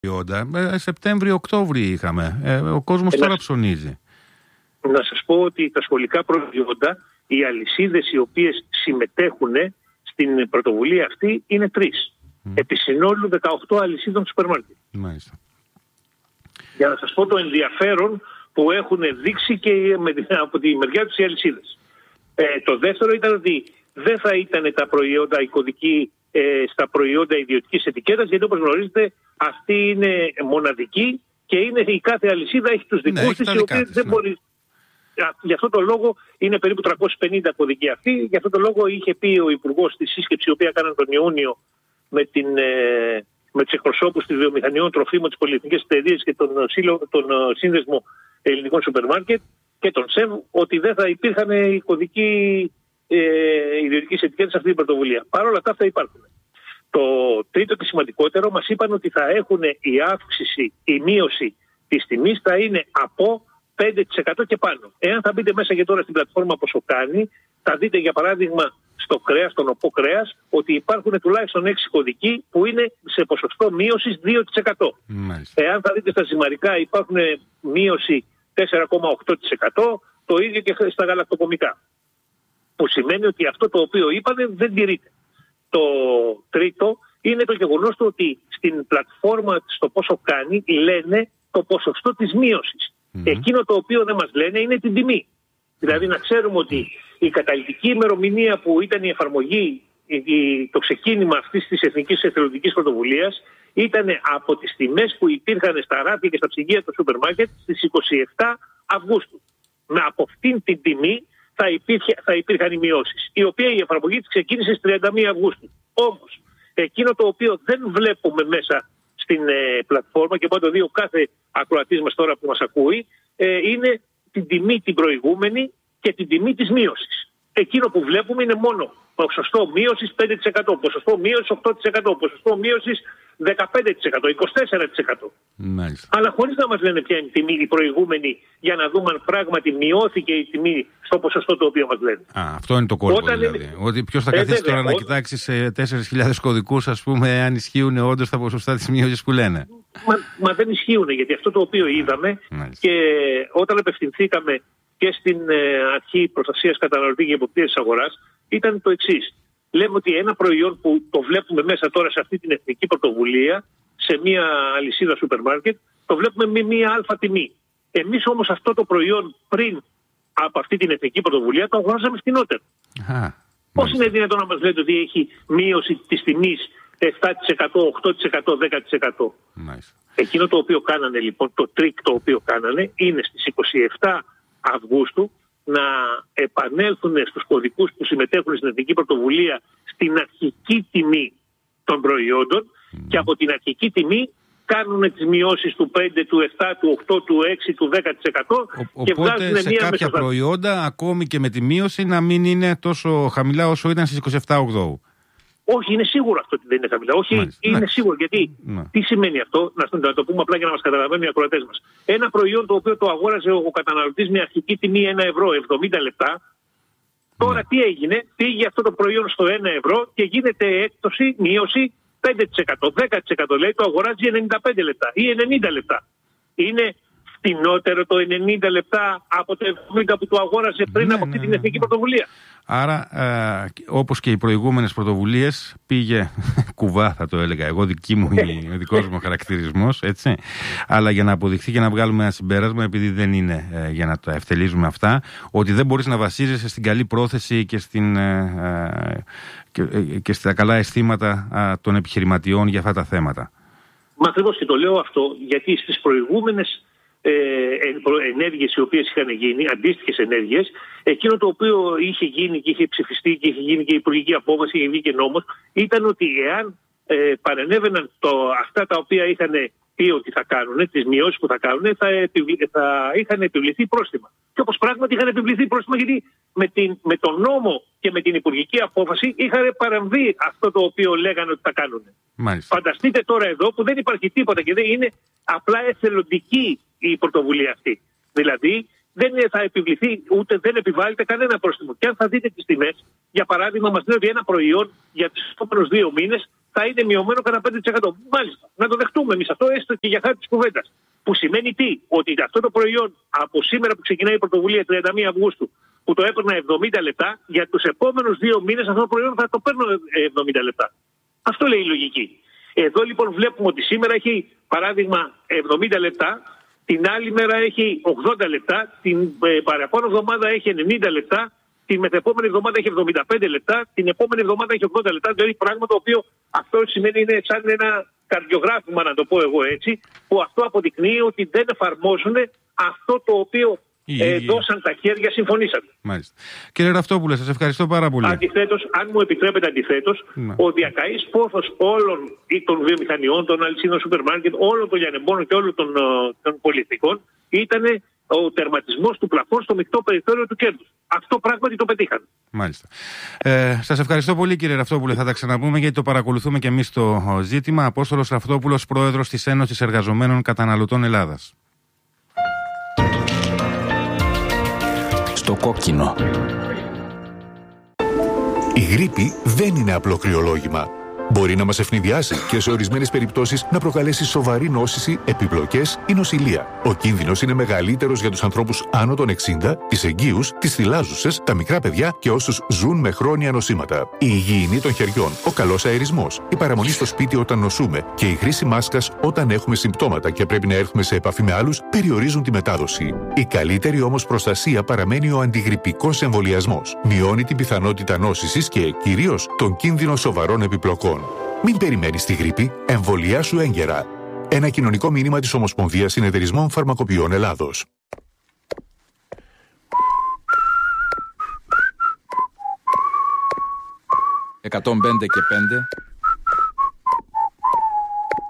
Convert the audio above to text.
Σεπτέμβριο-Οκτώβριο είχαμε. Ο κόσμος τώρα ψωνίζει. Να σας πω ότι τα σχολικά προϊόντα, οι αλυσίδες οι οποίες συμμετέχουν στην πρωτοβουλία αυτή είναι 3. Επί συνόλου 18 αλυσίδων σούπερ μάρκετ. Μάλιστα. Για να σας πω το ενδιαφέρον που έχουν δείξει και από τη μεριά τους οι αλυσίδες. Το δεύτερο ήταν ότι δεν θα ήταν τα προϊόντα η κωδική στα προϊόντα ιδιωτικής ετικέτας, γιατί όπως γνωρίζετε αυτή είναι μοναδική και είναι η κάθε αλυσίδα έχει τους δικούς της, οι οποίοι δεν μπορεί. Γι' αυτό το λόγο είναι περίπου 350 κωδικοί αυτοί. Γι' αυτό το λόγο είχε πει ο Υπουργός στη σύσκεψη, η οποία κάνανε τον Ιούνιο με τους εκπροσώπους της βιομηχανιών τροφίμων, της πολυεθνικής εταιρείας και τον Σύνδεσμο Ελληνικών Σούπερ Μάρκετ και τον ΣΕΒ, ότι δεν θα υπήρχαν οι κωδικοί ιδιωτικής ετικέτας σε αυτή την πρωτοβουλία. Παρ' όλα αυτά υπάρχουν. Το τρίτο και σημαντικότερο, μας είπαν ότι θα έχουν η μείωση της τιμής θα είναι από 5% και πάνω. Εάν θα μπείτε μέσα και τώρα στην πλατφόρμα πόσο κάνει, θα δείτε για παράδειγμα στο κρέας, στον οπό κρέας, ότι υπάρχουν τουλάχιστον 6 κωδικοί που είναι σε ποσοστό μείωσης 2%. Μάλιστα. Εάν θα δείτε στα ζυμαρικά υπάρχουν μείωση 4,8%, το ίδιο και στα γαλακτοκομικά. Που σημαίνει ότι αυτό το οποίο είπανε δεν τηρείται. Το τρίτο είναι το γεγονός του ότι στην πλατφόρμα στο πόσο κάνει λένε το ποσοστό της μείωσης. Εκείνο το οποίο δεν μας λένε είναι την τιμή. Δηλαδή να ξέρουμε ότι η καταλυτική ημερομηνία που ήταν η εφαρμογή, το ξεκίνημα αυτής της Εθνικής Εθελοντικής Πρωτοβουλίας ήταν από τις τιμές που υπήρχαν στα ράφια και στα ψυγεία του σούπερ μάρκετ στις 27 Αυγούστου. Από αυτήν την τιμή θα υπήρχαν οι μειώσεις, η οποία η εφαρμογή της ξεκίνησε στις 31 Αυγούστου. Όμως, εκείνο το οποίο δεν βλέπουμε μέσα στην πλατφόρμα και μπορεί να το δει ο κάθε ακροατής μας τώρα που μας ακούει, είναι την τιμή την προηγούμενη και την τιμή της μείωσης. Εκείνο που βλέπουμε είναι μόνο ποσοστό μείωσης 5%, ποσοστό μείωσης 8%, ποσοστό μείωσης 15%, 24%. Μάλιστα. Αλλά χωρίς να μας λένε ποια είναι η τιμή η προηγούμενη, για να δούμε αν πράγματι μειώθηκε η τιμή στο ποσοστό το οποίο μας λένε. Αυτό είναι το κόλπο δηλαδή. Ότι ποιος θα καθίσει τώρα να κοιτάξει σε 4.000 κωδικούς, ας πούμε, αν ισχύουν όντως τα ποσοστά της μείωσης που λένε. Μα δεν ισχύουν, γιατί αυτό το οποίο είδαμε και όταν απευθυνθήκαμε και στην Αρχή Προστασίας Καταναλωτή και Εποπτείας της Αγοράς ήταν το εξής. Λέμε ότι ένα προϊόν που το βλέπουμε μέσα τώρα σε αυτή την εθνική πρωτοβουλία, σε μια αλυσίδα σούπερ μάρκετ, το βλέπουμε με μια αλφα τιμή. Εμείς όμως αυτό το προϊόν πριν από αυτή την εθνική πρωτοβουλία το αγοράζαμε φτηνότερο. Πώς είναι δυνατόν να μας λέτε ότι έχει μείωση της τιμής 7%, 8%, 10%. Εκείνο το οποίο κάνανε λοιπόν, το τρίκ το οποίο κάνανε είναι στις 27 Αυγούστου να επανέλθουν στους κωδικούς που συμμετέχουν στην εθνική πρωτοβουλία στην αρχική τιμή των προϊόντων και από την αρχική τιμή κάνουν τις μειώσεις του 5, του 7, του 8, του 6, του 10% και βγάζουν σε μια κάποια προϊόντα ακόμη και με τη μείωση να μην είναι τόσο χαμηλά όσο ήταν στις 27 Αυγούστου. Όχι, είναι σίγουρο αυτό ότι δεν είναι χαμηλά. Όχι, είναι σίγουρο. Γιατί τι σημαίνει αυτό, να το πούμε απλά για να μας καταλαβαίνουν οι ακροατές μας. Ένα προϊόν το οποίο το αγόραζε ο καταναλωτής με αρχική τιμή 1 ευρώ 70 λεπτά, τώρα τι έγινε, πήγε αυτό το προϊόν στο 1 ευρώ και γίνεται έκπτωση, μείωση 5%, 10%. Λέει το αγοράζει 95 λεπτά ή 90 λεπτά. Είναι φτηνότερο το 90 λεπτά από το 70 που το αγόραζε πριν από αυτή την εθνική πρωτοβουλία. Άρα, όπως και οι προηγούμενες πρωτοβουλίες, πήγε κουβά, θα το έλεγα εγώ, ο δικός μου χαρακτηρισμός, έτσι. Αλλά για να αποδειχθεί και να βγάλουμε ένα συμπέρασμα, επειδή δεν είναι για να τα ευτελίζουμε αυτά, ότι δεν μπορείς να βασίζεσαι στην καλή πρόθεση και στα καλά αισθήματα των επιχειρηματιών για αυτά τα θέματα. Μα ακριβώς και το λέω αυτό, γιατί στις προηγούμενες ενέργειες οι οποίες είχαν γίνει, αντίστοιχες ενέργειες, εκείνο το οποίο είχε γίνει και είχε ψηφιστεί και είχε γίνει και η υπουργική απόφαση, είχε βγει και νόμος, ήταν ότι εάν παρενέβαιναν αυτά τα οποία είχαν πει ότι θα κάνουν, τις μειώσεις που θα κάνουν, θα είχαν επιβληθεί πρόστιμα. Και όπως πράγματι είχαν επιβληθεί πρόστιμα, γιατί με τον νόμο και με την υπουργική απόφαση είχαν παραμβεί αυτό το οποίο λέγανε ότι θα κάνουν. Μάλιστα. Φανταστείτε τώρα εδώ που δεν υπάρχει τίποτα και δεν είναι απλά εθελοντική η πρωτοβουλία αυτή. Δηλαδή δεν θα επιβληθεί ούτε δεν επιβάλλεται κανένα πρόστιμο. Και αν θα δείτε τις τιμές, για παράδειγμα, μας λέει ότι ένα προϊόν για τους επόμενους 2 μήνες θα είναι μειωμένο κατά 5%. Μάλιστα, να το δεχτούμε εμείς αυτό, έστω και για χάρη της κουβέντας. Που σημαίνει τι, ότι αυτό το προϊόν από σήμερα που ξεκινάει η πρωτοβουλία 31 Αυγούστου, που το έπαιρνα 70 λεπτά, για τους επόμενους 2 μήνες αυτό το προϊόν θα το παίρνω 70 λεπτά. Αυτό λέει η λογική. Εδώ λοιπόν βλέπουμε ότι σήμερα έχει παράδειγμα 70 λεπτά, την άλλη μέρα έχει 80 λεπτά, την παραπάνω εβδομάδα έχει 90 λεπτά, την μεθεπόμενη εβδομάδα έχει 75 λεπτά, την επόμενη εβδομάδα έχει 80 λεπτά. Δηλαδή πράγμα το οποίο αυτό σημαίνει είναι σαν ένα καρδιογράφημα, να το πω εγώ έτσι, που αυτό αποδεικνύει ότι δεν εφαρμόζουν αυτό το οποίο δώσαν τα χέρια, συμφωνήσατε. Μάλιστα. Κύριε Ραφτόπουλε, σας ευχαριστώ πάρα πολύ. Αντιθέτως, αν μου επιτρέπετε, ο διακαής πόθος όλων των βιομηχανιών, των αλυσίδων σούπερ μάρκετ, όλων των λιανεμπόρων και όλων των πολιτικών ήταν ο τερματισμός του πλαφών στο μεικτό περιθώριο του κέρδους. Αυτό πράγματι το πετύχαν. Μάλιστα. Σας ευχαριστώ πολύ, κύριε Ραφτόπουλε. Θα τα ξαναπούμε γιατί το παρακολουθούμε και εμείς το ζήτημα. Απόστολος Ραφτόπουλος, πρόεδρος της Ένωσης Εργαζομένων Καταναλωτών Ελλάδας. Στο κόκκινο. Η γρίπη δεν είναι απλό κρυολόγημα. Μπορεί να μας ευνηδιάσει και σε ορισμένες περιπτώσεις να προκαλέσει σοβαρή νόσηση, επιπλοκές ή νοσηλεία. Ο κίνδυνος είναι μεγαλύτερος για τους ανθρώπους άνω των 60, τις εγγύους, τις θυλάζουσες, τα μικρά παιδιά και όσους ζουν με χρόνια νοσήματα. Η υγιεινή των χεριών, ο καλός αερισμός, η παραμονή στο σπίτι όταν νοσούμε και η χρήση μάσκας όταν έχουμε συμπτώματα και πρέπει να έρθουμε σε επαφή με άλλους περιορίζουν τη μετάδοση. Η καλύτερη όμως προστασία παραμένει ο αντιγρυπικός εμβολιασμός. Μειώνει την πιθανότητα νόσησης και κυρίως τον κίνδυνο σοβαρών επιπλοκών. Μην περιμένεις τη γρίπη, εμβολιάσου έγκαιρα. Ένα κοινωνικό μήνυμα της Ομοσπονδίας Συνεταιρισμών Φαρμακοποιών Ελλάδος. 105 και 5.